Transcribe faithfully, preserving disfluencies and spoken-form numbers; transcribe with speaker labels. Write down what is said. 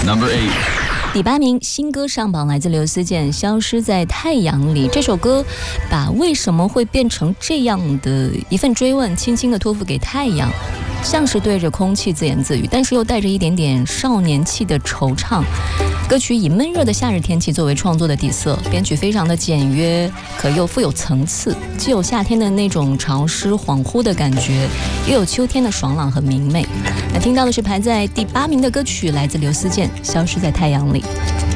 Speaker 1: Number eight.
Speaker 2: 第八名新歌上榜，来自刘思健《消失在太阳里》。这首歌把为什么会变成这样的一份追问轻轻地托付给太阳，像是对着空气自言自语，但是又带着一点点少年气的惆怅。歌曲以闷热的夏日天气作为创作的底色，编曲非常的简约，可又富有层次，既有夏天的那种潮湿恍惚的感觉，又有秋天的爽朗和明媚。那听到的是排在第八名的歌曲，来自刘思健《消失在太阳里》。